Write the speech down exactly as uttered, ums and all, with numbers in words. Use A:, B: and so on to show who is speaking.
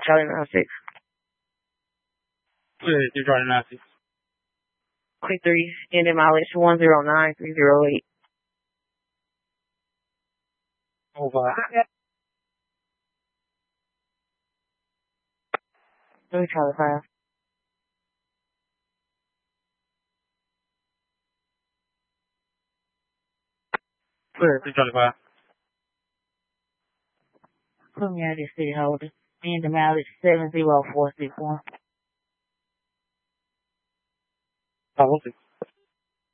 A: Charlie nine six.
B: Clear three Charlie nine six.
A: Quick three, ending mileage one zero nine three zero eight.
B: Over.
A: three Charlie five.
B: Clear three Charlie five.
A: Put me out of city holder. Ending mileage seven zero four six one.
B: Oh, okay.